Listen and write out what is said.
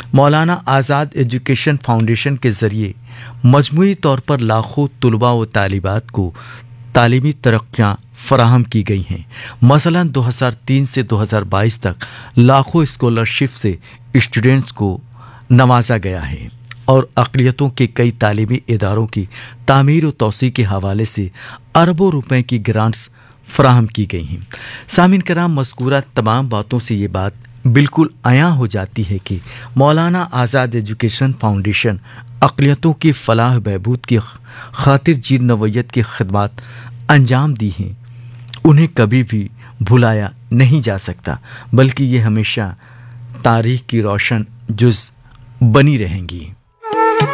मौलाना आज़ाद education foundation के ज़रिए मजमूई तौर पर लाखों तुलबा व तालिबात को तालीमी तरक्कियाँ फराहम की गई हैं। मसलन 2003 से 2022 तक लाखों स्कॉलरशिप से स्टूडेंट्स को नवाजा गया है और अक़लियतों के कई तालीमी इदारों की तामीर व तौसी के हवाले से अरबों रुपए की ग्रांट्स फराहम की गई हैं। सामिन कराम, मज़कूरा तमाम बातों से ये बात बिल्कुल आयां हो जाती है कि मौलाना आज़ाद एजुकेशन फाउंडेशन अक़लियतों की फ़लाह बहबूद की खातिर जीर नवैयत की खिदमत अंजाम दी हैं। उन्हें कभी भी भुलाया नहीं जा सकता, बल्कि ये हमेशा तारीख़ की रोशन जुज़ बनी रहेंगी।